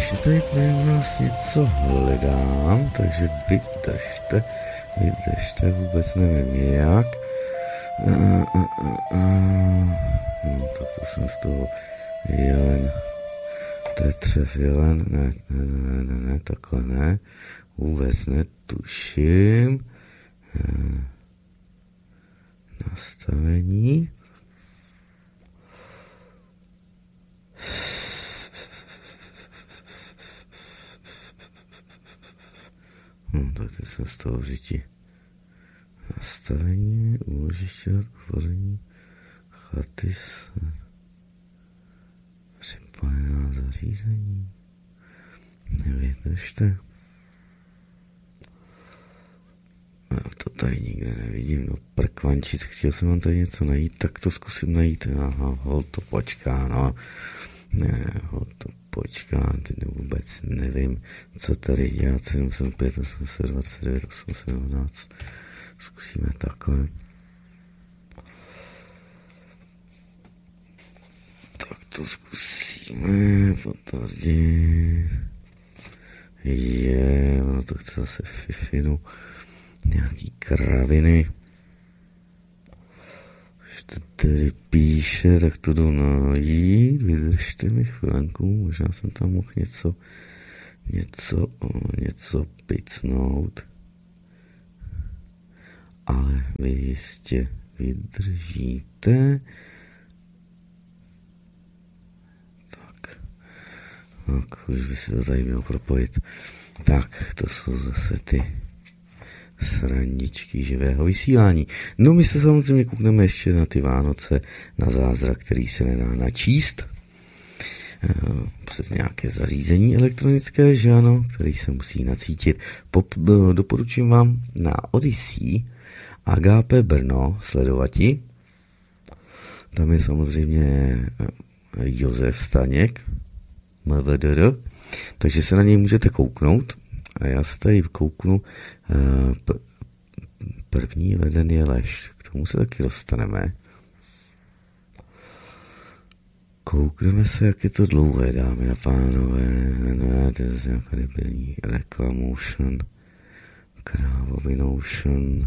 ještě tady pro nás něco hledám, takže vydržte, vůbec nevím jak. No, tak to jsem z toho jelen, tetřev jelen, ne, takhle ne, vůbec netuším. Nastavení. Tak teď jsem z toho říti. Nastavení, úložiště, utvoření, chaty, připojená zařízení. Nevydržte. Já to tady nikde nevidím, no prkvančit, chtěl jsem vám tady něco najít, tak to zkusím najít, aha, hol to počká, no. Ne, to počká, teď vůbec nevím, co tady dělat, 775, 829, 817, zkusíme takhle. Tak to zkusíme, potvrdit. Ono to chce zase fifinu, nějaký kraviny. To tady píše, tak to jdu najít, vydržte mi chvilenku, možná jsem tam mohl něco picnout, ale vy jistě vydržíte. Tak, už by se to tady mělo propojit. Tak, to jsou zase ty srandičky živého vysílání. No my se samozřejmě koukneme ještě na ty Vánoce, na zázrak, který se nedá načíst přes nějaké zařízení elektronické, že ano, který se musí nacítit. Doporučím vám na Odyssey Agape Brno sledovati. Tam je samozřejmě Josef Staněk, MVDR, takže se na něj můžete kouknout. A já se tady kouknu, první leden je lež, k tomu se taky dostaneme. Koukneme se, jak je to dlouhé, dámy a pánové. Ne, to je nějaká debilní reklamotion, krávovinotion.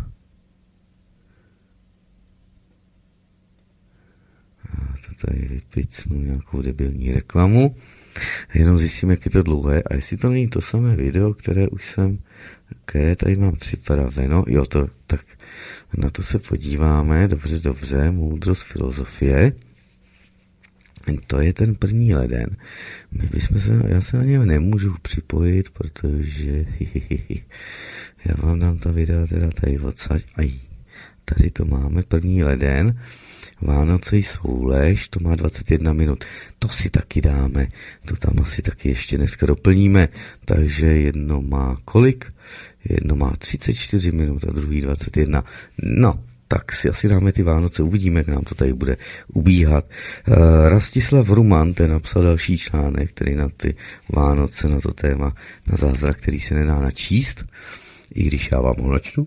A to tady vypicnu nějakou debilní reklamu. Jenom zjistím, jak je to dlouhé a jestli to není to samé video, které tady mám připraveno. Jo, tak na to se podíváme. Dobře, moudrost filozofie. To je ten 1. leden. Já se na něj nemůžu připojit, protože já vám dám ta videa teda tady odsaď. Tady to máme 1. leden. Vánoce jsou lež, to má 21 minut. To si taky dáme. To tam asi taky ještě dneska doplníme. Takže jedno má kolik? Jedno má 34 minut a druhý 21. No, tak si asi dáme ty Vánoce. Uvidíme, jak nám to tady bude ubíhat. Rastislav Ruman, ten napsal další článek, který na ty Vánoce, na to téma, na zázrak, který se nedá načíst. I když já vám ho načtu.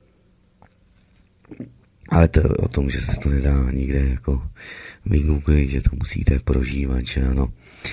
Ale to o tom, že se to nedá nikde jako vygooglit, že to musíte prožívat, že ano.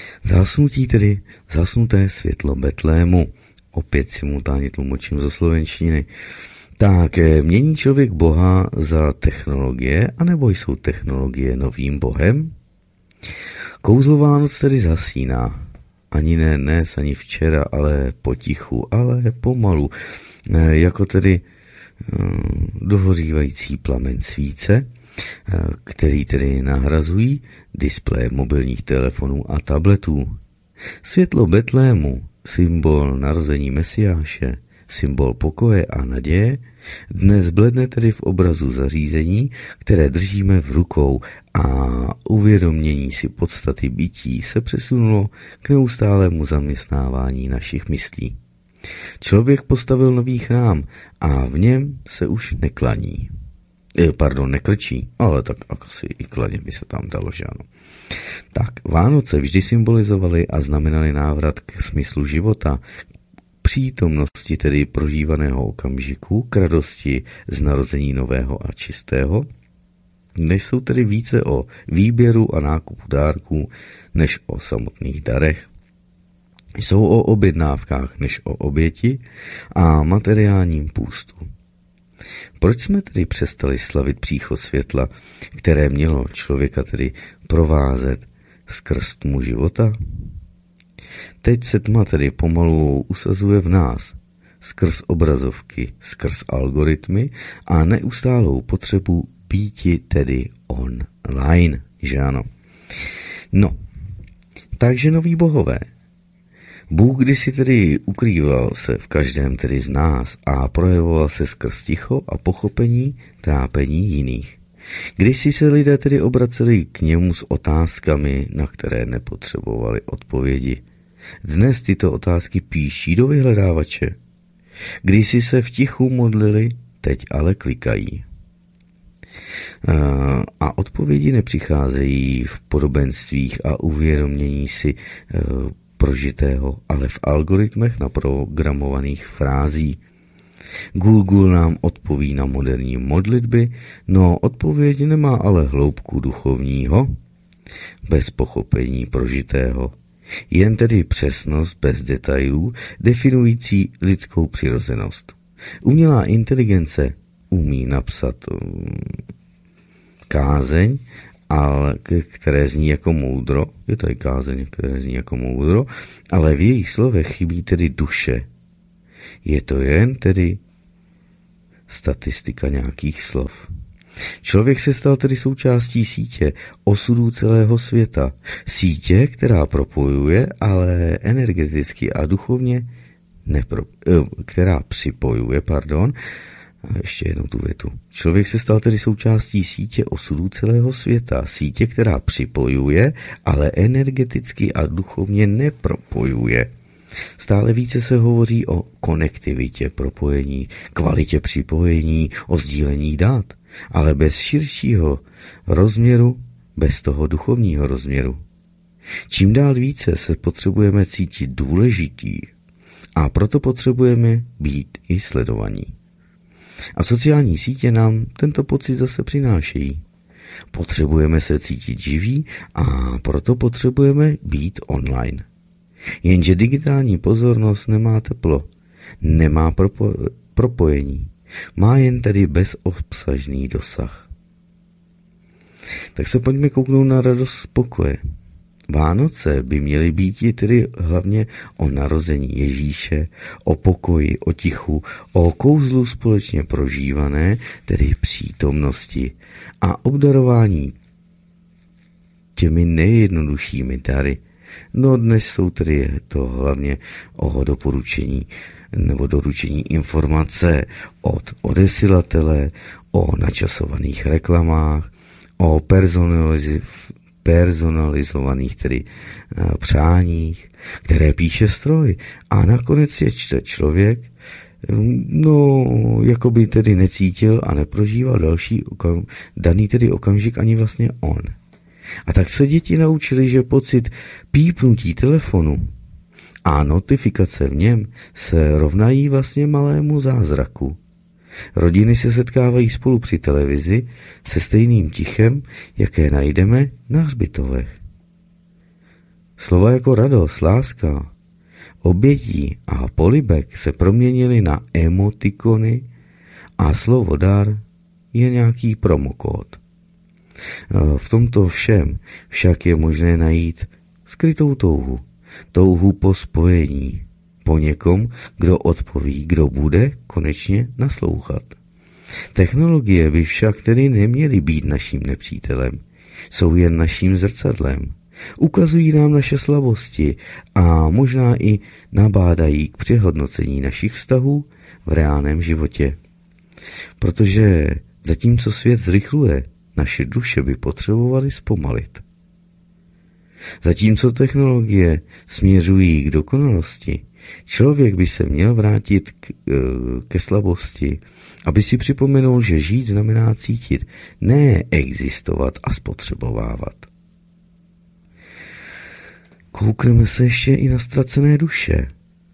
Zásnuté světlo Betlému. Opět simultánně tlumočím ze slovenštiny. Tak, mění člověk Boha za technologie, anebo jsou technologie novým Bohem? Kouzlo Vánoc tedy zasíná. Ani ne dnes, ani včera, ale potichu, ale pomalu. Jako tedy dohořívající plamen svíce, který tedy nahrazují displeje mobilních telefonů a tabletů. Světlo Betlému, symbol narození Mesiáše, symbol pokoje a naděje, dnes bledne tedy v obrazu zařízení, které držíme v rukou a uvědomění si podstaty bytí se přesunulo k neustálému zaměstnávání našich myslí. Člověk postavil nový chrám a v něm se už neklaní. Nekrčí, ale tak asi i klaně by se tam dalo, že ano. Tak, Vánoce vždy symbolizovaly a znamenaly návrat k smyslu života, přítomnosti tedy prožívaného okamžiku, k radosti z narození nového a čistého. Dnes jsou tedy více o výběru a nákupu dárků, než o samotných darech. jsou o objednávkách než o oběti a materiálním půstu. Proč jsme tedy přestali slavit příchod světla, které mělo člověka tedy provázet skrz tmu života? Teď se tma tedy pomalu usazuje v nás, skrz obrazovky, skrz algoritmy a neustálou potřebu býti tedy online, že ano? No, takže noví bohové. Bůh kdysi tedy ukrýval se v každém tedy z nás a projevoval se skrz ticho a pochopení trápení jiných. Kdysi se lidé tedy obraceli k němu s otázkami, na které nepotřebovali odpovědi. Dnes tyto otázky píší do vyhledávače. Kdysi se v tichu modlili, teď ale klikají. A odpovědi nepřicházejí v podobenstvích a uvědomění si prožitého, ale v algoritmech naprogramovaných frází. Google nám odpoví na moderní modlitby, no odpověď nemá ale hloubku duchovního, bez pochopení prožitého. Jen tedy přesnost bez detailů, definující lidskou přirozenost. Umělá inteligence umí napsat kázeň, ale které zní jako moudro, je to i kázeň, které zní jako moudro, ale v jejich slovech chybí tedy duše. Je to jen tedy statistika nějakých slov. Člověk se stal tedy součástí sítě osudů celého světa. Sítě, která propojuje, ale energeticky a duchovně která připojuje, ještě jednou tu větu. Člověk se stal tedy součástí sítě osudů celého světa. Sítě, která připojuje, ale energeticky a duchovně nepropojuje. Stále více se hovoří o konektivitě propojení, kvalitě připojení, o sdílení dat, ale bez širšího rozměru, bez toho duchovního rozměru. Čím dál více se potřebujeme cítit důležitý a proto potřebujeme být i sledovaní. A sociální sítě nám tento pocit zase přinášejí. Potřebujeme se cítit živí a proto potřebujeme být online. Jenže digitální pozornost nemá teplo, nemá propojení, má jen tedy bezobsažný dosah. Tak se pojďme kouknout na radost spokoje. Vánoce by měly být tedy hlavně o narození Ježíše, o pokoji, o tichu, o kouzlu společně prožívané, tedy přítomnosti a obdarování těmi nejjednoduššími dary. No dnes jsou tedy to hlavně o doporučení nebo doručení informace od odesilatele, o načasovaných reklamách, o personalizovaných tedy přáních, které píše stroj. A nakonec je čte člověk, jako by tedy necítil a neprožíval daný tedy okamžik ani vlastně on. A tak se děti naučili, že pocit pípnutí telefonu a notifikace v něm se rovnají vlastně malému zázraku. Rodiny se setkávají spolu při televizi se stejným tichem, jaké najdeme na hřbitovech. Slova jako radost, láska, obětí a polibek se proměnily na emotikony a slovo dar je nějaký promokód. V tomto všem však je možné najít skrytou touhu. Touhu po spojení. Po někom, kdo odpoví, kdo bude konečně naslouchat. Technologie by však tedy neměly být naším nepřítelem. Jsou jen naším zrcadlem. Ukazují nám naše slabosti a možná i nabádají k přehodnocení našich vztahů v reálném životě. Protože zatímco svět zrychluje, naše duše by potřebovaly zpomalit. Zatímco technologie směřují k dokonalosti, člověk by se měl vrátit ke slabosti, aby si připomenul, že žít znamená cítit, ne existovat a spotřebovávat. Koukneme se ještě i na ztracené duše.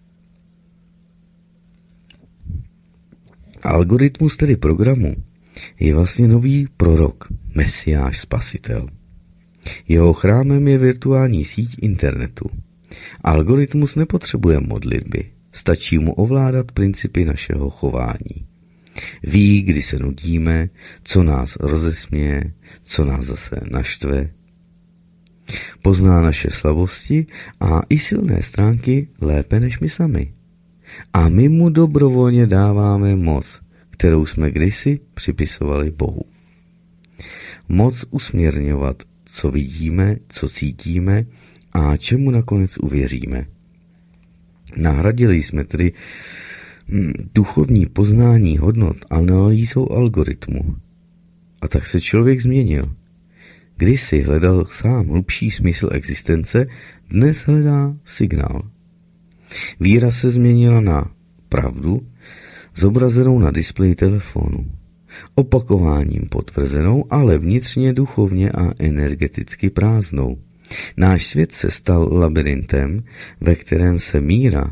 Algoritmus tedy programu je vlastně nový prorok, mesiáš, spasitel. Jeho chrámem je virtuální síť internetu. Algoritmus nepotřebuje modlitby, stačí mu ovládat principy našeho chování. Ví, kdy se nudíme, co nás rozesměje, co nás zase naštve. Pozná naše slabosti a i silné stránky lépe než my sami. A my mu dobrovolně dáváme moc, kterou jsme kdysi připisovali Bohu. Moc usměrňovat, co vidíme, co cítíme a čemu nakonec uvěříme. Nahradili jsme tedy duchovní poznání hodnot analýzou algoritmu. A tak se člověk změnil. Kdysi hledal sám hlubší smysl existence, dnes hledá signál. Víra se změnila na pravdu, zobrazenou na displeji telefonu. Opakováním potvrzenou, ale vnitřně duchovně a energeticky prázdnou. Náš svět se stal labirintem, ve kterém se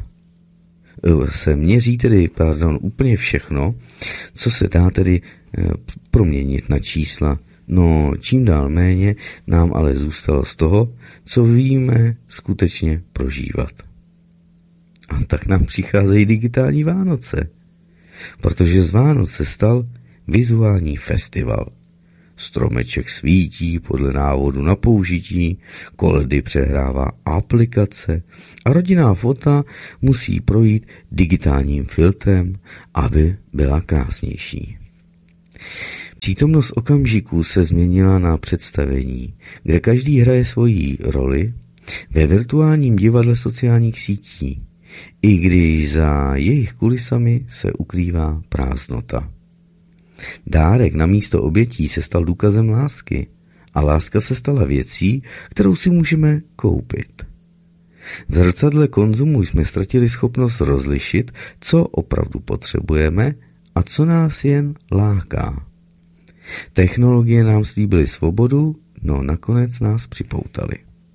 měří úplně všechno, co se dá tedy proměnit na čísla. No, čím dál méně nám ale zůstalo z toho, co víme skutečně prožívat. A tak nám přicházejí digitální Vánoce, protože z Vánoc se stal vizuální festival. Stromeček svítí podle návodu na použití, koledy přehrává aplikace a rodinná fota musí projít digitálním filtrem, aby byla krásnější. Přítomnost okamžiků se změnila na představení, kde každý hraje svoji roli ve virtuálním divadle sociálních sítí, i když za jejich kulisami se ukrývá prázdnota. Dárek na místo obětí se stal důkazem lásky a láska se stala věcí, kterou si můžeme koupit. V zrcadle konzumu jsme ztratili schopnost rozlišit, co opravdu potřebujeme a co nás jen láká. Technologie nám slíbily svobodu, no nakonec nás připoutaly.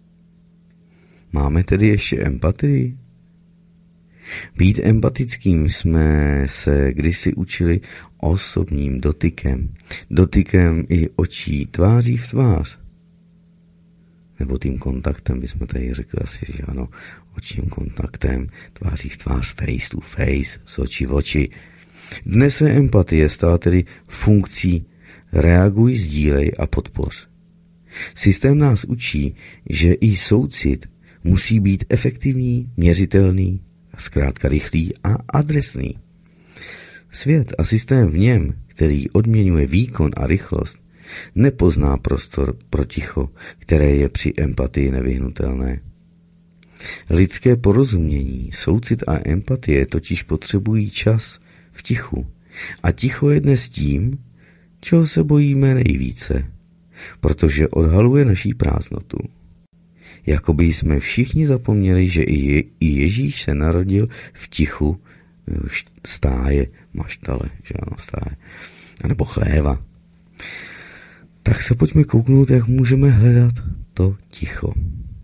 Máme tedy ještě empatii? Být empatickým jsme se kdysi učili osobním dotykem i očí tváří v tvář. Nebo tím kontaktem, bychom tady řekli asi, že ano, očním kontaktem, tváří v tvář, face to face, z očí v oči. Dnes se empatie stala tedy funkcí reaguj, sdílej a podpoř. Systém nás učí, že i soucit musí být efektivní, měřitelný, zkrátka rychlý a adresný. Svět a systém v něm, který odměňuje výkon a rychlost, nepozná prostor pro ticho, které je při empatii nevyhnutelné. Lidské porozumění, soucit a empatie totiž potřebují čas v tichu. A ticho je dnes tím, čeho se bojíme nejvíce, protože odhaluje naší prázdnotu. Jakoby jsme všichni zapomněli, že i Ježíš se narodil v tichu stáje, maštale, že ano, stáje, anebo chléva. Tak se pojďme kouknout, jak můžeme hledat to ticho.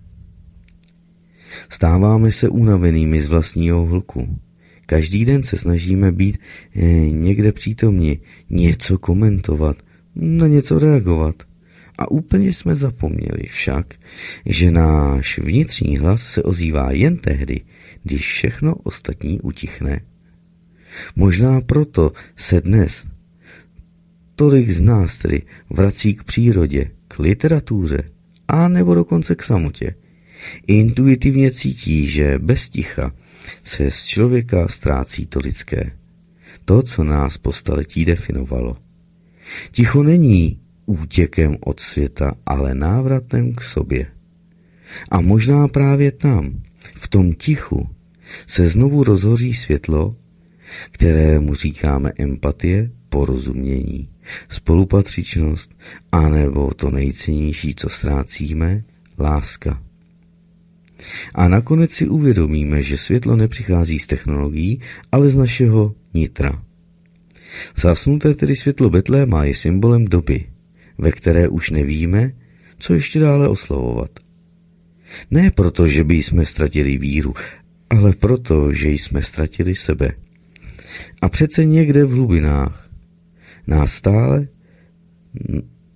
Stáváme se unavenými z vlastního hluku. Každý den se snažíme být někde přítomni, něco komentovat, na něco reagovat. A úplně jsme zapomněli však, že náš vnitřní hlas se ozývá jen tehdy, když všechno ostatní utichne. Možná proto se dnes tolik z nás tedy vrací k přírodě, k literatuře a nebo dokonce k samotě. Intuitivně cítí, že bez ticha se z člověka ztrácí to lidské. To, co nás po staletí definovalo. Ticho není útěkem od světa, ale návratem k sobě. A možná právě tam, v tom tichu, se znovu rozhoří světlo, kterému říkáme empatie, porozumění, spolupatřičnost, anebo to nejcennější, co ztrácíme, láska. A nakonec si uvědomíme, že světlo nepřichází z technologií, ale z našeho nitra. Zasnuté tedy světlo Betléma je symbolem doby, ve které už nevíme, co ještě dále oslavovat. Ne proto, že by jsme ztratili víru, ale proto, že jsme ztratili sebe. A přece někde v hlubinách nás stále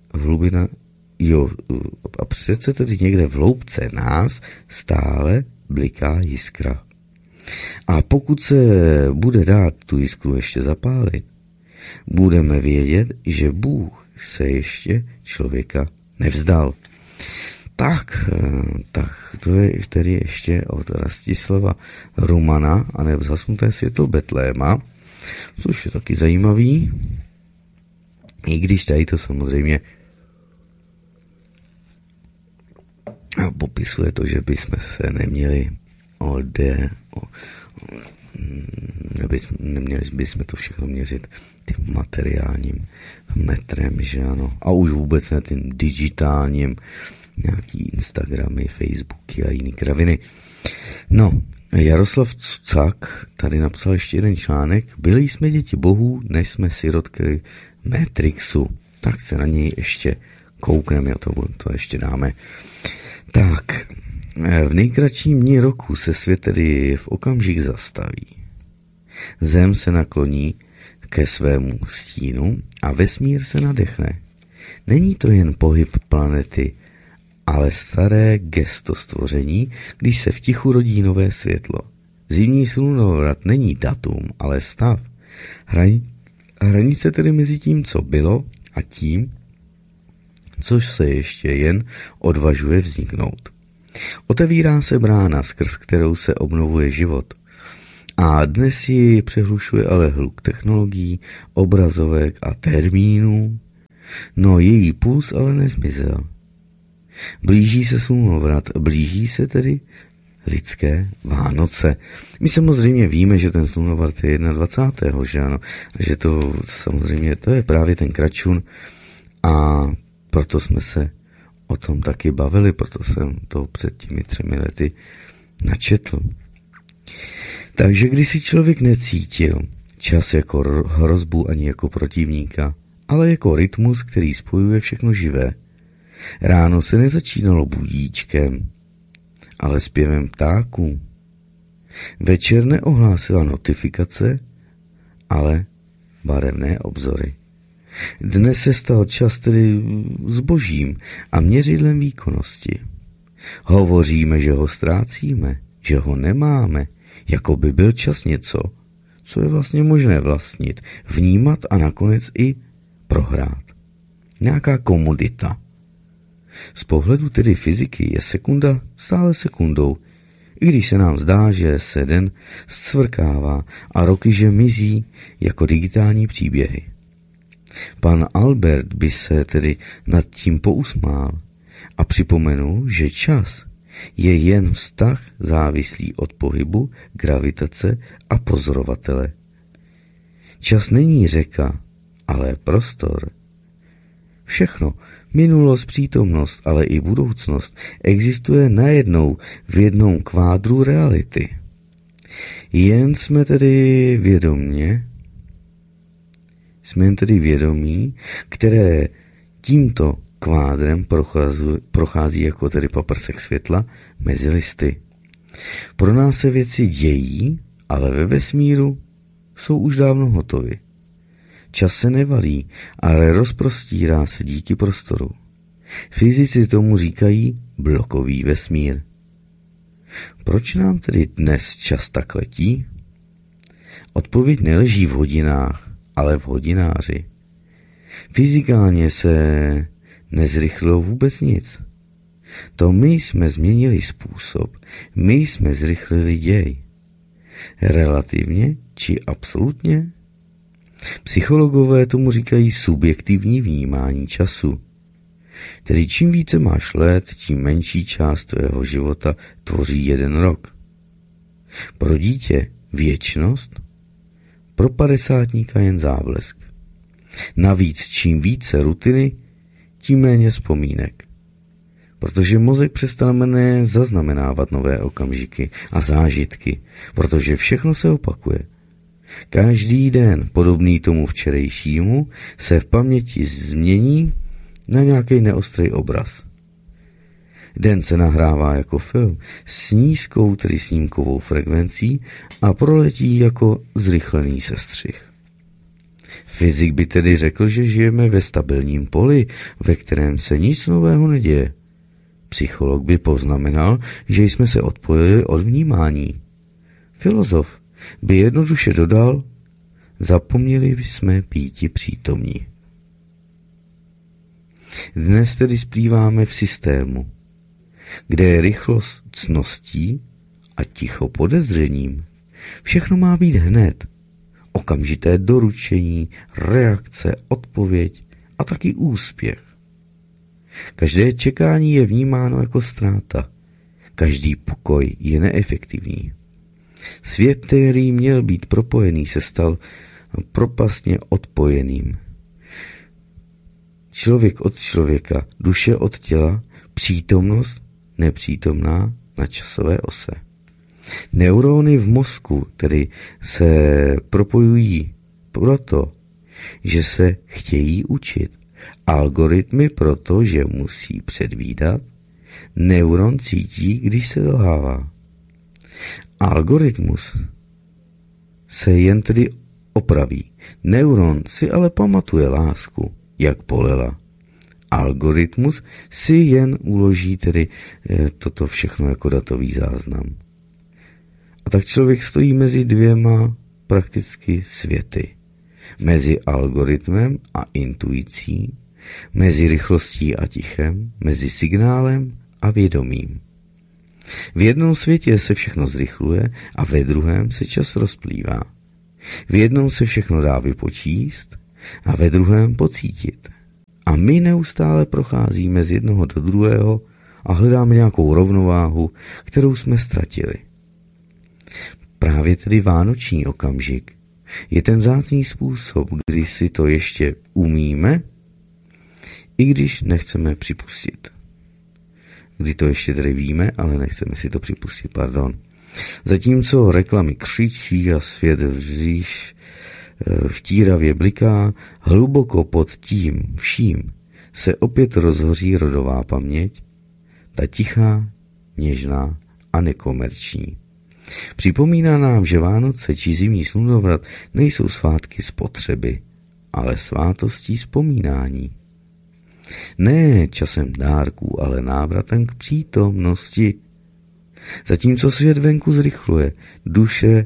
a přece tedy někde v hloubce nás stále bliká jiskra. A pokud se bude dát tu jiskru ještě zapálit, budeme vědět, že Bůh se ještě člověka nevzdal. Tak to je tedy ještě od Rastislava Rumana a Nevzhasnuté světlo Betléma, což je taky zajímavý, i když tady to samozřejmě popisuje to, že bychom se neměli neměli bychom to všechno měřit tím materiálním metrem, že ano. A už vůbec ne tím digitálním, nějaký Instagramy, Facebooky a jiný kraviny. No, Jaroslav Cucak tady napsal ještě jeden článek. Byli jsme děti bohů, než jsme sirotky Matrixu. Tak se na něj ještě koukneme, to ještě dáme. Tak, v nejkratším dni roku se svět tedy v okamžik zastaví. Zem se nakloní ke svému stínu a vesmír se nadechne. Není to jen pohyb planety, ale staré gesto stvoření, když se v tichu rodí nové světlo. Zimní slunovrat není datum, ale stav. Hranice tedy mezi tím, co bylo, a tím, což se ještě jen odvažuje vzniknout. Otevírá se brána, skrz kterou se obnovuje život. A dnes ji přehlušuje ale hluk technologií, obrazovek a termínů. No její puls ale nezmizel. Blíží se slunovrat, blíží se tedy lidské Vánoce. My samozřejmě víme, že ten slunovrat je 21. že ano, a že to samozřejmě, to je právě ten kračun a proto jsme se o tom taky bavili, proto jsem to před těmi 3 lety načetl. Takže když si člověk necítil čas jako hrozbu ani jako protivníka, ale jako rytmus, který spojuje všechno živé. Ráno se nezačínalo budíčkem, ale zpěvem ptáků. Večer neohlásila notifikace, ale barevné obzory. Dnes se stal čas tedy zbožím a měřidlem výkonnosti. Hovoříme, že ho ztrácíme, že ho nemáme, jako by byl čas něco, co je vlastně možné vlastnit, vnímat a nakonec i prohrát. Nějaká komodita. Z pohledu tedy fyziky je sekunda stále sekundou, i když se nám zdá, že se den zcvrkává a roky že mizí jako digitální příběhy. Pan Albert by se tedy nad tím pousmál a připomenul, že čas je jen vztah závislý od pohybu, gravitace a pozorovatele. Čas není řeka, ale prostor. Všechno, minulost, přítomnost, ale i budoucnost, existuje najednou v jednom kvádru reality. Jen jsme tedy vědomí, které tímto kvádrem prochází jako tedy paprsek světla mezi listy. Pro nás se věci dějí, ale ve vesmíru jsou už dávno hotovy. Čas se nevalí, ale rozprostírá se díky prostoru. Fyzici tomu říkají blokový vesmír. Proč nám tedy dnes čas tak letí? Odpověď neleží v hodinách, ale v hodináři. Fyzikálně se nezrychlilo vůbec nic. To my jsme změnili způsob, my jsme zrychlili děj. Relativně či absolutně? Psychologové tomu říkají subjektivní vnímání času. Tedy čím více máš let, tím menší část tvého života tvoří 1 rok. Pro dítě věčnost, pro 50níka jen záblesk. Navíc čím více rutiny, tím méně vzpomínek. Protože mozek přestane zaznamenávat nové okamžiky a zážitky, protože všechno se opakuje. Každý den, podobný tomu včerejšímu, se v paměti změní na nějaký neostrý obraz. Den se nahrává jako film s nízkou, tedy snímkovou frekvencí a proletí jako zrychlený sestřih. Fyzik by tedy řekl, že žijeme ve stabilním poli, ve kterém se nic nového neděje. Psycholog by poznamenal, že jsme se odpojili od vnímání. Filozof by jednoduše dodal, zapomněli jsme býti přítomní. Dnes tedy splýváme v systému, kde je rychlost cností a ticho podezřením. Všechno má být hned. Okamžité doručení, reakce, odpověď a taky úspěch. Každé čekání je vnímáno jako ztráta. Každý pokoj je neefektivní. Svět, který měl být propojený, se stal propastně odpojeným. Člověk od člověka, duše od těla, přítomnost nepřítomná na časové ose. Neurony v mozku tedy se propojují proto, že se chtějí učit. Algoritmy proto, že musí předvídat. Neuron cítí, když se lhává. Algoritmus se jen tedy opraví. Neuron si ale pamatuje lásku, jak polela. Algoritmus si jen uloží tedy toto všechno jako datový záznam. A tak člověk stojí mezi dvěma prakticky světy. Mezi algoritmem a intuicí, mezi rychlostí a tichem, mezi signálem a vědomím. V jednom světě se všechno zrychluje a ve druhém se čas rozplývá. V jednom se všechno dá vypočíst a ve druhém pocítit. A my neustále procházíme z jednoho do druhého a hledáme nějakou rovnováhu, kterou jsme ztratili. Právě tedy vánoční okamžik je ten vzácný způsob, kdy si to ještě umíme, i když nechceme připustit. Kdy to ještě tedy víme, ale nechceme si to připustit, pardon. Zatímco reklamy křičí a svět vtíravě bliká, hluboko pod tím vším se opět rozhoří rodová paměť, ta tichá, něžná a nekomerční. Připomíná nám, že Vánoce či zimní slunovrat nejsou svátky spotřeby, ale svátostí vzpomínání. Ne časem dárků, ale návratem k přítomnosti. Zatímco svět venku zrychluje, duše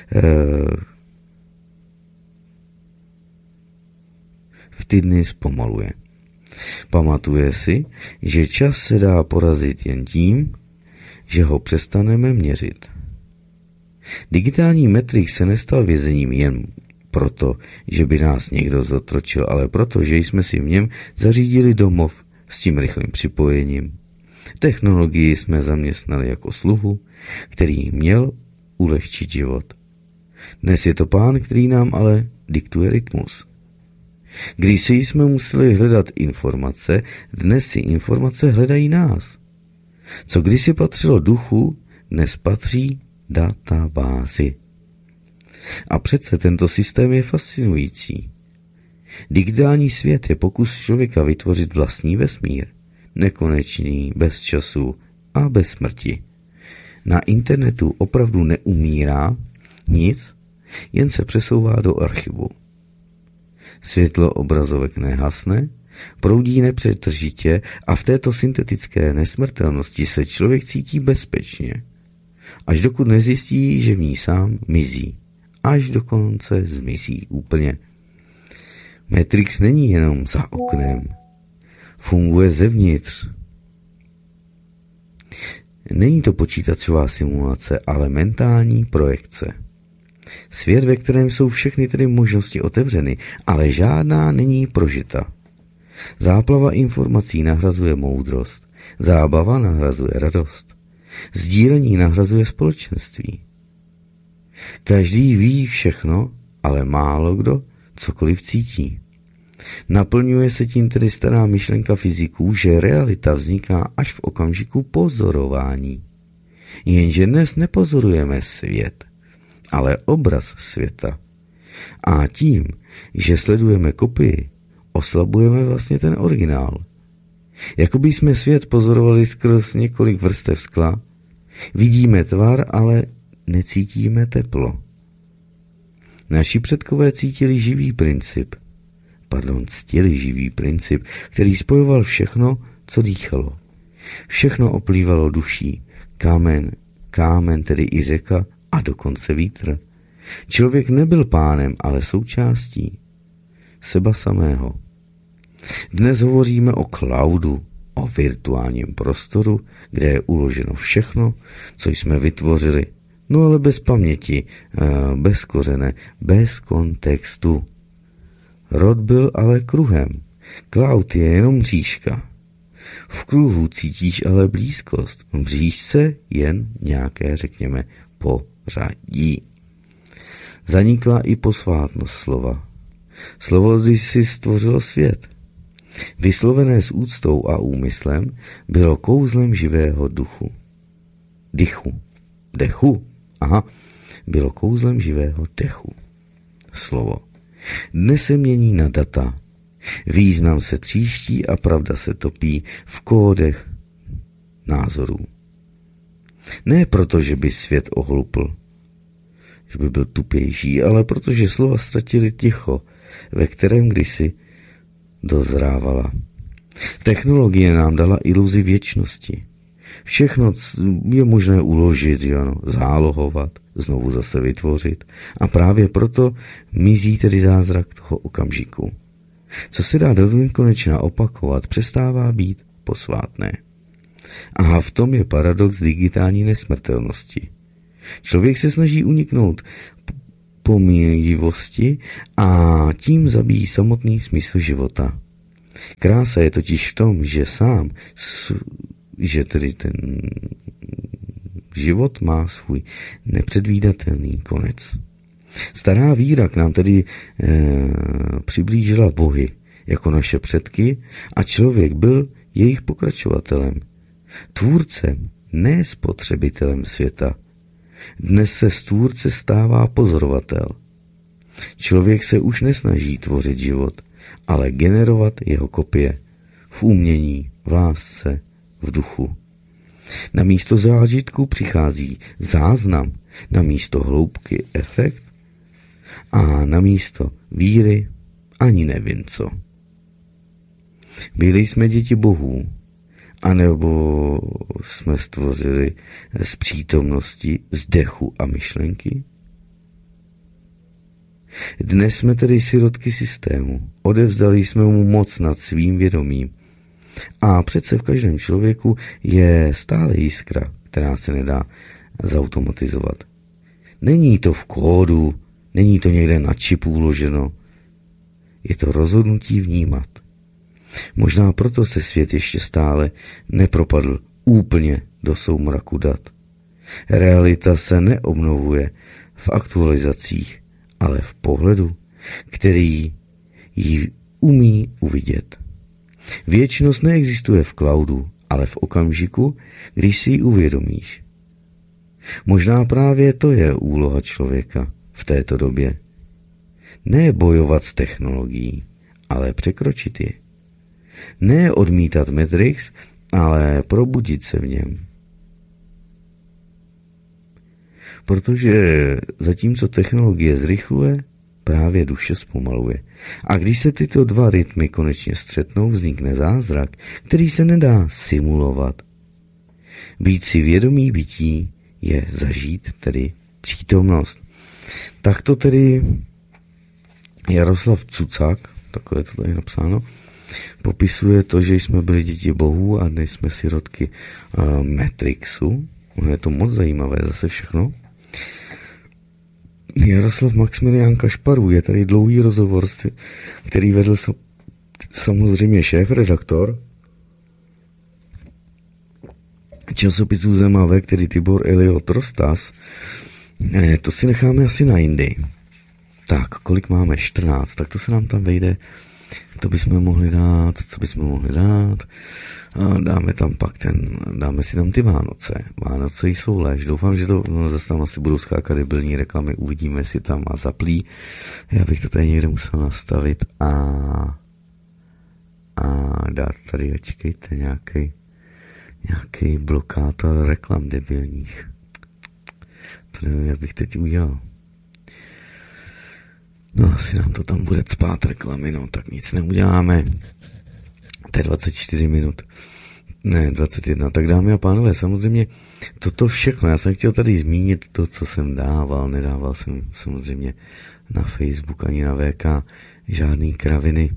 v ty dny zpomaluje. Pamatuje si, že čas se dá porazit jen tím, že ho přestaneme měřit. Digitální metrik se nestal vězením jen proto, že by nás někdo zotročil, ale proto, že jsme si v něm zařídili domov s tím rychlým připojením. Technologii jsme zaměstnali jako sluhu, který měl ulehčit život. Dnes je to pán, který nám ale diktuje rytmus. Když si jsme museli hledat informace, dnes si informace hledají nás. Co kdysi patřilo duchu, dnes patří databázi. A přece tento systém je fascinující. Digitální svět je pokus člověka vytvořit vlastní vesmír, nekonečný, bez času a bez smrti. Na internetu opravdu neumírá nic, jen se přesouvá do archivu. Světlo obrazovek nehasne, proudí nepřetržitě a v této syntetické nesmrtelnosti se člověk cítí bezpečně. Až dokud nezjistí, že v ní sám mizí. Až dokonce zmizí úplně. Matrix není jenom za oknem. Funguje zevnitř. Není to počítačová simulace, ale mentální projekce. Svět, ve kterém jsou všechny tedy možnosti otevřeny, ale žádná není prožita. Záplava informací nahrazuje moudrost. Zábava nahrazuje radost. Sdílení nahrazuje společenství. Každý ví všechno, ale málo kdo cokoliv cítí. Naplňuje se tím tedy stará myšlenka fyziků, že realita vzniká až v okamžiku pozorování. Jenže dnes nepozorujeme svět, ale obraz světa. A tím, že sledujeme kopii, oslabujeme vlastně ten originál. Jakoby jsme svět pozorovali skrz několik vrstev skla, vidíme tvar, ale necítíme teplo. Naši předkové ctili živý princip, který spojoval všechno, co dýchalo. Všechno oplývalo duší, kámen tedy i řeka a dokonce vítr. Člověk nebyl pánem, ale součástí seba samého. Dnes hovoříme o cloudu, o virtuálním prostoru, kde je uloženo všechno, co jsme vytvořili, no ale bez paměti, bez kořene, bez kontextu. Rod byl ale kruhem, cloud je jenom mřížka. V kruhu cítíš ale blízkost, v mřížce jen nějaké, řekněme, pořadí. Zanikla i posvátnost slova. Slovo si stvořilo svět. Vyslovené s úctou a úmyslem bylo kouzlem živého bylo kouzlem živého dechu. Slovo. Dnes se mění na data. Význam se tříští a pravda se topí v kódech názorů. Ne proto, že by svět ohlupl, že by byl tupější, ale protože slova ztratili ticho, ve kterém kdysi dozrávala. Technologie nám dala iluzi věčnosti. Všechno je možné uložit, zálohovat, znovu zase vytvořit. A právě proto mizí tedy zázrak toho okamžiku. Co se dá do nekonečna opakovat, přestává být posvátné. A v tom je paradox digitální nesmrtelnosti. Člověk se snaží uniknout pomíjivosti a tím zabíjí samotný smysl života. Krása je totiž v tom, že tedy ten život má svůj nepředvídatelný konec. Stará víra k nám tedy přiblížila bohy jako naše předky a člověk byl jejich pokračovatelem, tvůrcem, ne spotřebitelem světa. Dnes se z tvůrce stává pozorovatel. Člověk se už nesnaží tvořit život, ale generovat jeho kopie v umění, v lásce, v duchu. Na místo zážitku přichází záznam, na místo hloubky efekt a na místo víry ani nevím co. Byli jsme děti bohů, anebo jsme stvořili z přítomnosti, z dechu a myšlenky? Dnes jsme tedy sirotky systému, odevzdali jsme mu moc nad svým vědomím. A přece v každém člověku je stále jiskra, která se nedá zautomatizovat. Není to v kódu, není to někde na čipu uloženo. Je to rozhodnutí vnímat. Možná proto se svět ještě stále nepropadl úplně do soumraku dat. Realita se neobnovuje v aktualizacích, ale v pohledu, který ji umí uvidět. Věčnost neexistuje v cloudu, ale v okamžiku, když si ji uvědomíš. Možná právě to je úloha člověka v této době. Ne bojovat s technologií, ale překročit ji. Ne odmítat Matrix, ale probudit se v něm. Protože zatímco technologie zrychluje, právě duše zpomaluje. A když se tyto dva rytmy konečně střetnou, vznikne zázrak, který se nedá simulovat. Být si vědomý bytí je zažít tedy přítomnost. Takto tedy Jaroslav Cucák, takové to tady napsáno, popisuje to, že jsme byli děti bohů a dnes jsme sirotky Matrixu. Je to moc zajímavé zase všechno. Jaroslav Maximilián Kašparů, je tady dlouhý rozhovor, který vedl samozřejmě šéf-redaktor časopisu Zemavé, který Tibor Eliot Rostas. To si necháme asi na jindy. Tak, kolik máme? 14, tak to se nám tam vejde. To bychom mohli dát, co bychom mohli dát? A dáme si tam ty Vánoce. Vánoce jsou lež. Doufám, že to zase tam asi budou skákat debilní reklamy. Uvidíme, si tam a zaplí. Já bych to tady někde musel nastavit a dát tady, očkejte, nějaký blokátor reklam debilních. To nevím, jak bych teď udělal. No, asi nám to tam bude cpát reklamy, no, tak nic neuděláme. To je 24 minut. Ne, 21. Tak dámy a pánové, samozřejmě toto všechno, já jsem chtěl tady zmínit to, co jsem nedával jsem samozřejmě na Facebook ani na VK žádný kraviny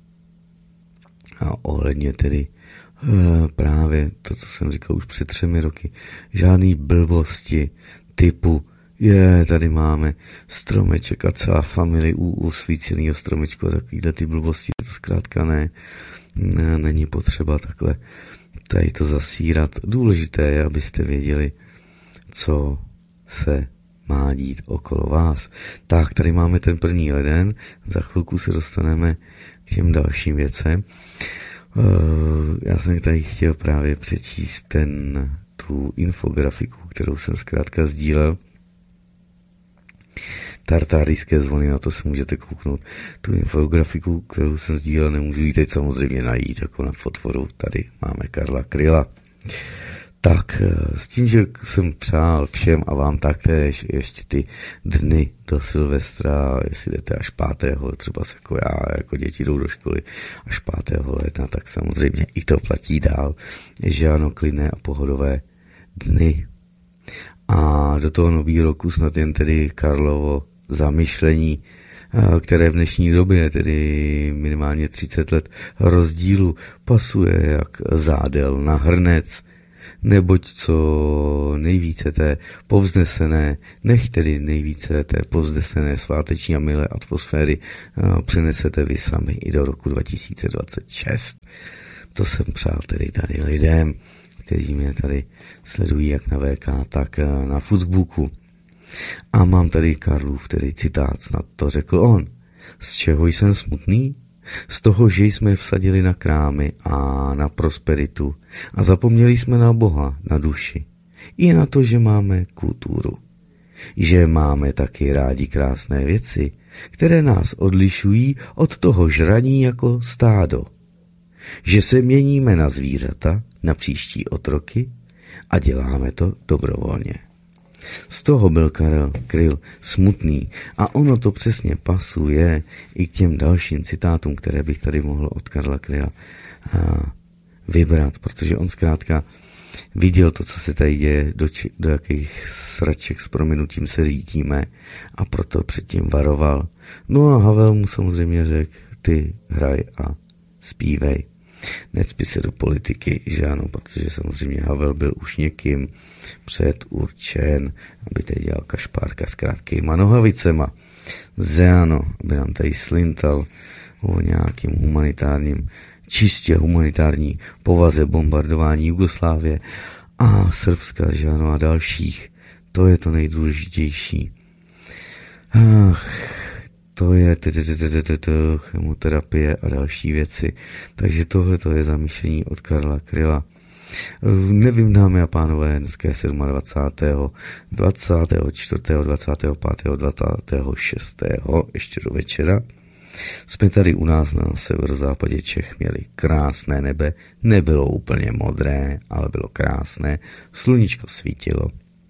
a ohledně tedy právě to, co jsem říkal už před 3 roky, žádný blbosti typu tady máme stromeček a celá familie u osvíceného stromečku a takovýhle ty blbosti, to zkrátka není potřeba takhle tady to zasírat. Důležité je, abyste věděli, co se má dít okolo vás. Tak, tady máme ten 1. leden, za chvilku se dostaneme k těm dalším věcem. Já jsem tady chtěl právě přečíst tu infografiku, kterou jsem zkrátka sdílel. Tartárijské zvony, na to se můžete kouknout. Tu infografiku, kterou jsem sdílel, nemůžu ji teď samozřejmě najít, jako na fotvoru. Tady máme Karla Kryla. Tak, s tím, že jsem přál všem a vám taktéž ještě ty dny do Silvestra, jestli jdete až 5. třeba jako já, jako děti jdou do školy až 5. ledna, tak samozřejmě i to platí dál, že ano, klidné a pohodové dny. A do toho nového roku snad jen tedy Karlovo zamyšlení, které v dnešní době, tedy minimálně 30 let rozdílu, pasuje jak zádel na hrnec, neboť co nejvíce té povznesené, nech tedy nejvíce té povznesené sváteční a milé atmosféry přenesete vy sami i do roku 2026. To jsem přál tedy tady lidem, kteří mě tady sledují jak na VK, tak na Facebooku. A mám tady Karlův tedy citát, snad to řekl on. Z čeho jsem smutný? Z toho, že jsme vsadili na krámy a na prosperitu a zapomněli jsme na Boha, na duši. I na to, že máme kulturu. Že máme taky rádi krásné věci, které nás odlišují od toho žraní jako stádo. Že se měníme na zvířata, na příští otroky a děláme to dobrovolně. Z toho byl Karel Kryl smutný a ono to přesně pasuje i k těm dalším citátům, které bych tady mohl od Karla Kryla vybrat, protože on zkrátka viděl to, co se tady děje, do jakých sraček s prominutím se řítíme a proto předtím varoval. No a Havel mu samozřejmě řekl, ty hraj a zpívej. Necpi se do politiky, že ano, protože samozřejmě Havel byl už někým předurčen, aby tady dělal kašpárka s krátkýma nohavicema. Zeano, aby nám tady slintal o nějakým čistě humanitární povaze bombardování Jugoslávie a Srbska, že ano, a dalších. To je to nejdůležitější. To je chemoterapie a další věci. Takže tohle to je zamýšlení od Karla Kryla. Nevím, dámy a pánové, dneska je 27. 24. 25. 26. ještě do večera. Jsme tady u nás na severozápadě Čech měli krásné nebe. Nebylo úplně modré, ale bylo krásné. Sluníčko svítilo.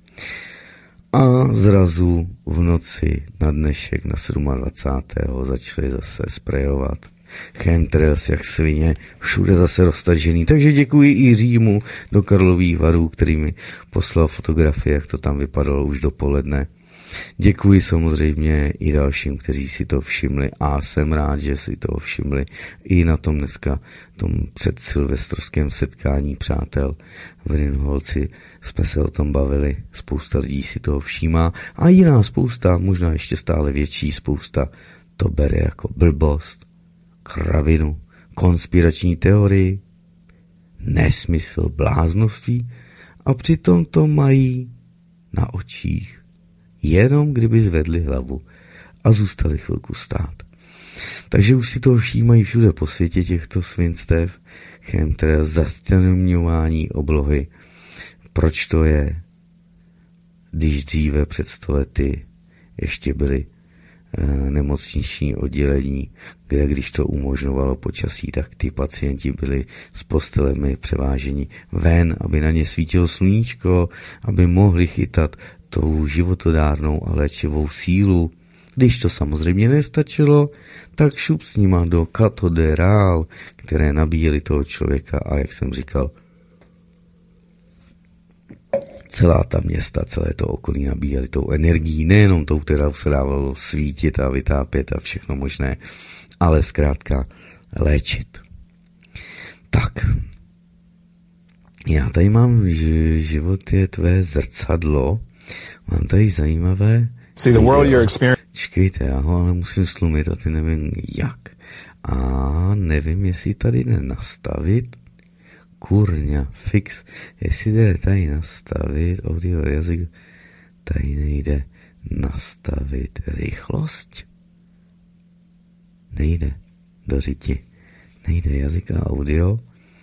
A zrazu v noci na dnešek na 27. začali zase sprejovat chemtrails jak svině, všude zase roztažený. Takže děkuji i Římu do Karlových Varů, který mi poslal fotografie, jak to tam vypadalo už dopoledne. Děkuji samozřejmě i dalším, kteří si to všimli a jsem rád, že si to všimli i na tom dneska, tom předsilvestrovském setkání přátel v Rinholci jsme se o tom bavili, spousta lidí si toho všímá a jiná spousta, možná ještě stále větší spousta, to bere jako blbost, kravinu, konspirační teorii, nesmysl, bláznoství a přitom to mají na očích. Jenom kdyby zvedli hlavu a zůstali chvilku stát. Takže už si to všímají všude po světě těchto svinstev, chemtrails, zastěňování oblohy. Proč to je, když dříve před 100 lety ještě byly nemocniční oddělení, kde když to umožňovalo počasí, tak ty pacienti byli s postelemi převáženi ven, aby na ně svítilo sluníčko, aby mohli chytat tou životodárnou a léčivou sílu. Když to samozřejmě nestačilo, tak šup s nima do katedrál, které nabíjeli toho člověka a jak jsem říkal, celá ta města, celé to okolí nabíjeli tou energií, nejenom tou, která se dávalo svítit a vytápět a všechno možné, ale zkrátka léčit. Tak, já tady mám, že život je tvé zrcadlo, mám tady zajímavé. Čekejte, já ho ale musím slumit a ty nevím jak. A nevím, jestli tady jde nastavit. Kurňa, fix. Jestli jde tady nastavit audio jazyk, tady nejde nastavit rychlost. Nejde do řiti. Nejde jazyk a audio.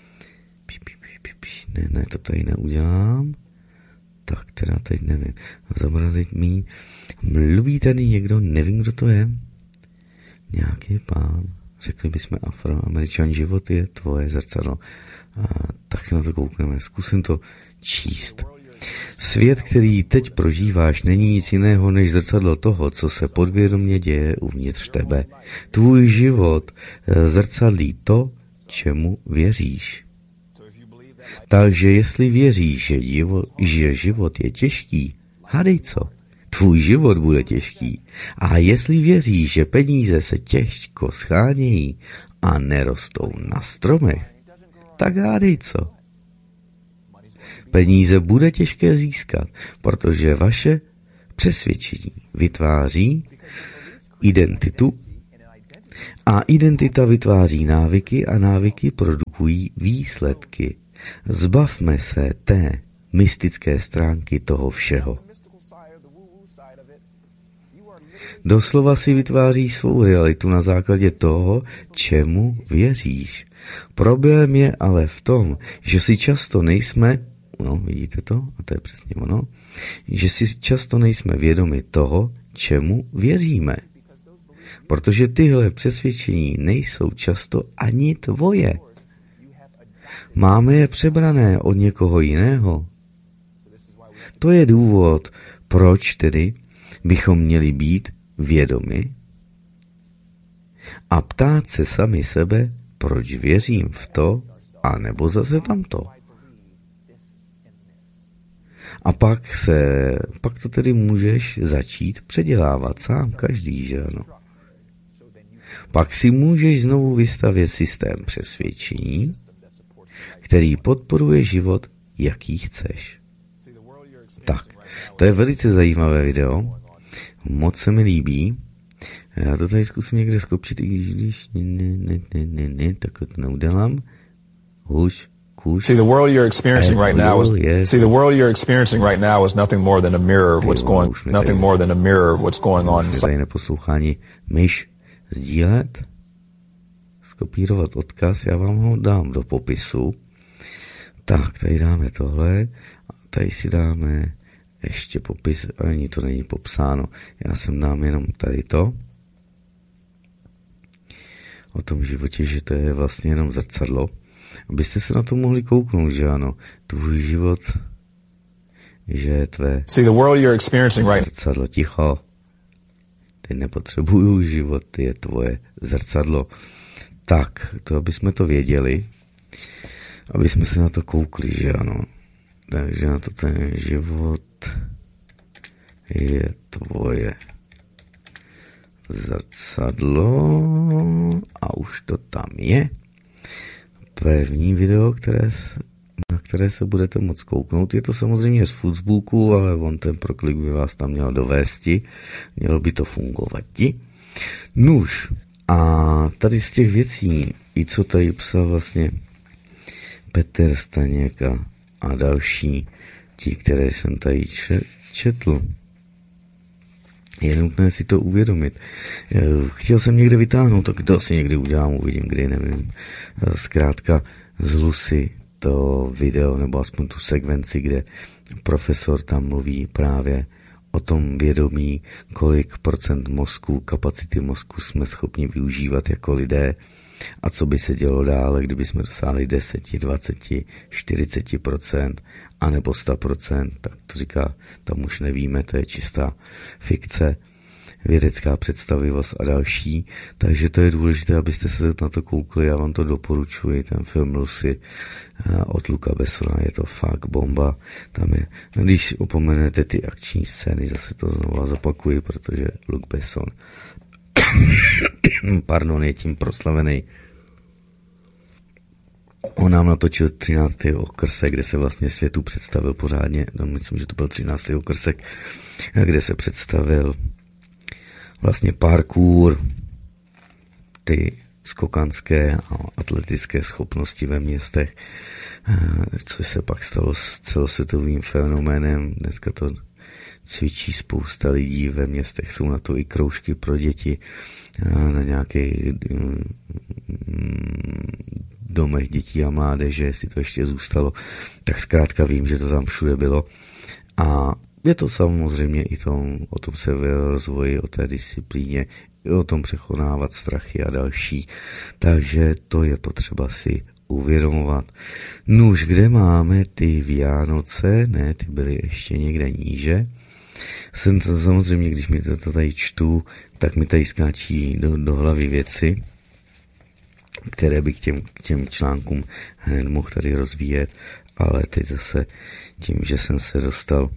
Ne, to tady neudělám. Tak, teda teď nevím. Zobrazit míň. Mluví tady někdo, nevím, kdo to je. Nějaký pán. Řekli bychom Afroameričan, život je tvoje zrcadlo. A tak se na to koukneme. Zkusím to číst. Svět, který teď prožíváš, není nic jiného než zrcadlo toho, co se podvědomě děje uvnitř tebe. Tvůj život zrcadlí to, čemu věříš. Takže jestli věříš, že život je těžký, hádej co? Tvůj život bude těžký. A jestli věříš, že peníze se těžko schánějí a nerostou na stromech, tak hádej co? Peníze bude těžké získat, protože vaše přesvědčení vytváří identitu a identita vytváří návyky a návyky produkují výsledky. Zbavme se té mystické stránky toho všeho. Doslova si vytváříš svou realitu na základě toho, čemu věříš. Problém je ale v tom, že si často nejsme, vidíte to? A to je přesně ono, že si často nejsme vědomi toho, čemu věříme. Protože tyhle přesvědčení nejsou často ani tvoje. Máme je přebrané od někoho jiného. To je důvod, proč tedy bychom měli být vědomi a ptát se sami sebe, proč věřím v to, anebo zase tamto. A pak to tedy můžeš začít předělávat sám každý, že ano. Pak si můžeš znovu vystavět systém přesvědčení, který podporuje život, jaký chceš. Tak, to je velice zajímavé video, moc se mi líbí. Já to tady zkusím někde skopčit, i když ne, tak to neudělám. See, the world you're experiencing right now is nothing more than a mirror of what's going on. Tady neposlouchání myš sdílet, skopírovat odkaz, já vám ho dám do popisu. Tak, tady dáme tohle, tady si dáme ještě popis, ani to není popsáno, já sem dám jenom tady to, o tom životě, že to je vlastně jenom zrcadlo, abyste se na to mohli kouknout, že ano, tvůj život, že je tvé zrcadlo, ticho, teď nepotřebuju, život je tvoje zrcadlo. Tak, to aby jsme to věděli, aby jsme se na to koukli, že ano. Takže na to ten život je tvoje zrcadlo a už to tam je. První video, na které se budete moct kouknout, je to samozřejmě z Facebooku, ale on ten proklik by vás tam měl dovésti, mělo by to fungovat. Nuž, a tady z těch věcí, i co tady psal vlastně Petr Staněk a další, ti, které jsem tady četl, je nutné si to uvědomit. Chtěl jsem někde vytáhnout, tak to asi někdy udělám, uvidím, kdy, nevím. Zkrátka z Lucy to video, nebo aspoň tu sekvenci, kde profesor tam mluví právě o tom vědomí, kolik procent mozku, kapacity mozku jsme schopni využívat jako lidé a co by se dělo dále, kdyby jsme dosáhli 10, 20, 40% anebo 100%, tak to říká, tam už nevíme, to je čistá fikce. vědecká představivost a další. Takže to je důležité, abyste se na to koukli, já vám to doporučuji, ten film Lucy od Luca Bessona, je to fakt bomba. Tam je, když opomenete ty akční scény, zase to znovu zapakuji, protože Luc Besson je tím proslavený. On nám natočil 13. okrsek, kde se vlastně světu představil pořádně, no myslím, že to byl 13. okrsek, kde se představil vlastně parkour, ty skokanské a atletické schopnosti ve městech, což se pak stalo s celosvětovým fenoménem. Dneska to cvičí spousta lidí ve městech, jsou na to i kroužky pro děti, na nějakých domech dětí a mládeže, jestli to ještě zůstalo, tak zkrátka vím, že to tam všude bylo. A je to samozřejmě i o tom se rozvoji, o té disciplíně, i o tom překonávat strachy a další. Takže to je potřeba si uvědomovat. Nuž, kde máme ty Vánoce? Ne, ty byly ještě někde níže. Samozřejmě, když mi to tady čtu, tak mi tady skáčí do hlavy věci, které bych k těm článkům hned mohl tady rozvíjet, ale teď zase tím, že jsem se dostal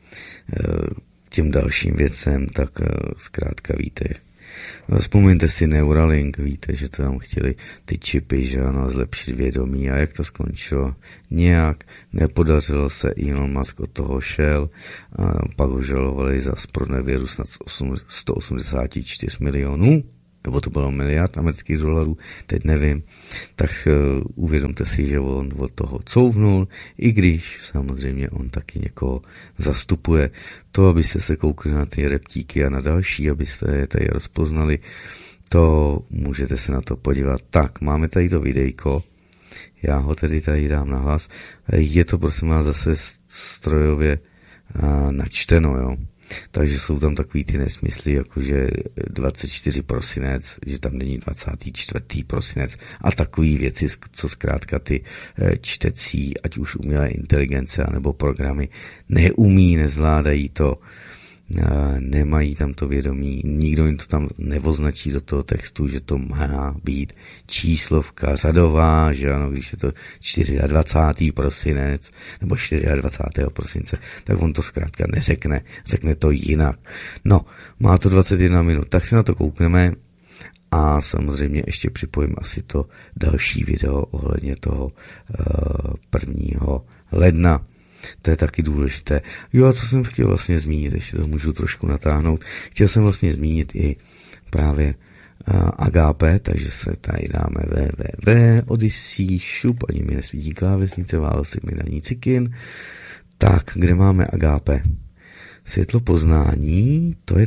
k těm dalším věcem, tak zkrátka víte. Vzpomeňte si Neuralink, víte, že to tam chtěli ty čipy, že ano, zlepšit vědomí, a jak to skončilo? Nějak nepodařilo se, Elon Musk od toho šel, a pak ho žalovali za pronevěru snad 184 milionů, nebo to bylo miliard amerických dolarů, teď nevím, tak uvědomte si, že on od toho couvnul, i když samozřejmě on taky někoho zastupuje. To, abyste se koukli na ty reptíky a na další, abyste je tady rozpoznali, to můžete se na to podívat. Tak, máme tady to videjko, já ho tedy tady dám na hlas. Je to prosím vás zase strojově načteno, jo. Takže jsou tam takový ty nesmysly, jakože 24 prosinec, že tam není 24. prosinec a takový věci, co zkrátka ty čtecí, ať už umělé inteligence, anebo programy neumí, nezvládají to, nemají tam to vědomí, nikdo jim to tam neoznačí do toho textu, že to má být číslovka řadová, že ano, když je to 24. prosinec nebo 24. prosince, tak on to zkrátka neřekne, řekne to jinak. No, má to 21 minut, tak si na to koukneme a samozřejmě ještě připojím asi to další video ohledně toho 1. ledna. To je taky důležité. Jo, a co jsem chtěl vlastně zmínit, ještě to můžu trošku natáhnout. Chtěl jsem vlastně zmínit i právě Agape, takže se tady dáme www, Odyssey, šup, ani mi nesvítí klávesnice, válel si mi na ní cikin. Tak, kde máme Agape? Světlo poznání, to je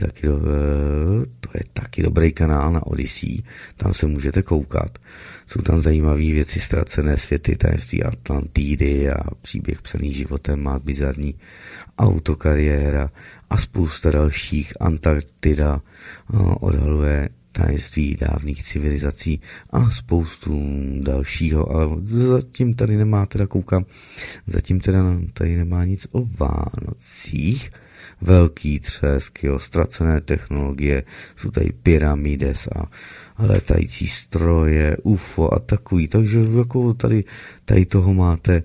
taky dobrý kanál na Odyssey, tam se můžete koukat. Jsou tam zajímavé věci, ztracené světy, tajemství Atlantidy a příběh psaný životem, má bizarní autokariéra a spousta dalších. Antarktida odhaluje tajemství dávných civilizací a spoustu dalšího, ale zatím tady nemá, teda koukám, zatím teda tady nemá nic o Vánocích. Velký třesk, jo, ztracené technologie, jsou tady pyramides a letající stroje, UFO a takový, takže jako tady toho máte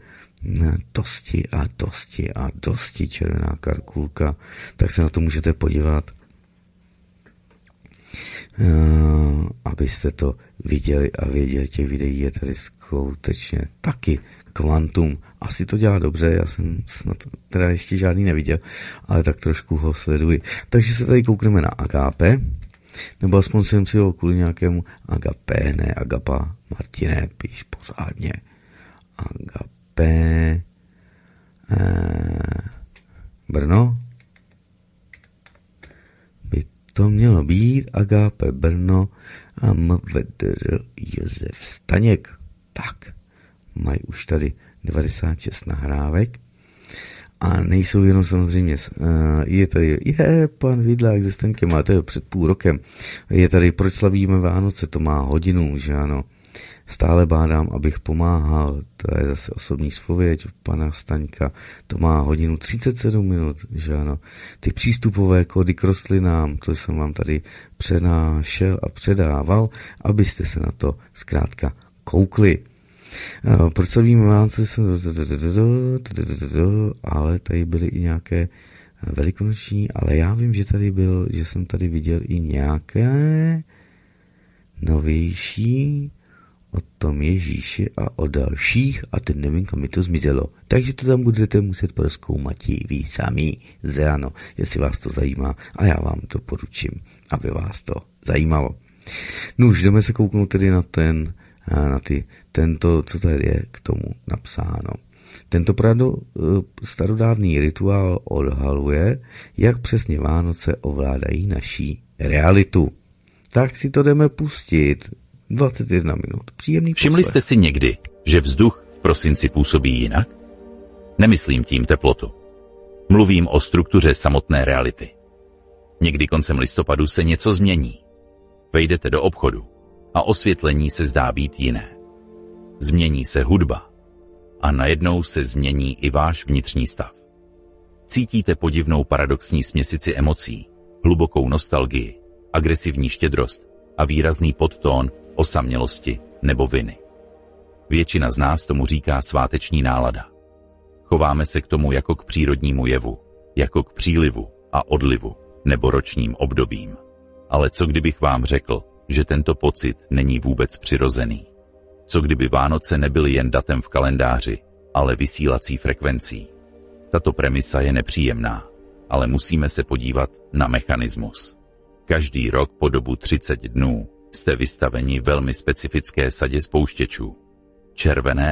dosti červená karkulka, tak se na to můžete podívat, abyste to viděli a věděli, těch videí je tady skutečně taky kvantum. Asi to dělá dobře, já jsem snad teda ještě žádný neviděl, ale tak trošku ho sleduji. Takže se tady koukneme na Agape, nebo aspoň jsem si ho kvůli nějakému Agape, ne Agapa, Martine, píš pořádně. Agape Brno by to mělo být Agape Brno a MVDR Josef Staněk. Tak, mají už tady 96 nahrávek a nejsou jenom samozřejmě, je tady, pan Vidlák ze Stankem, ale to je před půl rokem, je tady, proč slavíme Vánoce, to má hodinu, že ano, stále bádám, abych pomáhal, to je zase osobní zpověď pana Staňka, to má 1:37, že ano. Ty přístupové kódy k rostlinám, to jsem vám tady přenášel a předával, abyste se na to zkrátka koukli. Proč se vím Vánoce, ale tady byly i nějaké velikonoční, ale já vím, že jsem tady viděl i nějaké novější o tom Ježíši a o dalších a teď nevím, kam mi to zmizelo. Takže to tam budete muset prozkoumat i vy sami, ano, jestli vás to zajímá a já vám to poručím, aby vás to zajímalo. No už jdeme se kouknout tedy na tento, co tady je k tomu napsáno. Tento starodávný rituál odhaluje, jak přesně Vánoce ovládají naší realitu. Tak si to jdeme pustit. 21 minut. Příjemný poslech. Všimli jste si někdy, že vzduch v prosinci působí jinak? Nemyslím tím teplotu. Mluvím o struktuře samotné reality. Někdy koncem listopadu se něco změní. Vejdete do obchodu a osvětlení se zdá být jiné. Změní se hudba a najednou se změní i váš vnitřní stav. Cítíte podivnou paradoxní směsici emocí, hlubokou nostalgii, agresivní štědrost a výrazný podtón osamělosti nebo viny. Většina z nás tomu říká sváteční nálada. Chováme se k tomu jako k přírodnímu jevu, jako k přílivu a odlivu nebo ročním obdobím. Ale co kdybych vám řekl, že tento pocit není vůbec přirozený? Co kdyby Vánoce nebyly jen datem v kalendáři, ale vysílací frekvencí? Tato premisa je nepříjemná, ale musíme se podívat na mechanismus. Každý rok po dobu 30 dnů jste vystaveni velmi specifické sadě spouštěčů. Červené